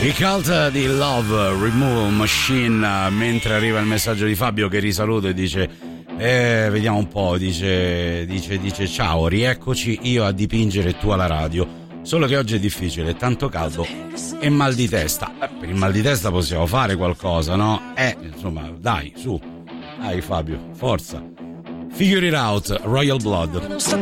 I Cult di Love Removal Machine, mentre arriva il messaggio di Fabio che risaluto e dice vediamo un po', dice ciao, rieccoci, io a dipingere e tu alla radio, solo che oggi è difficile, è tanto caldo e mal di testa. Per il mal di testa possiamo fare qualcosa, no? Insomma, dai, su, dai Fabio, forza. Figure it out, Royal Blood.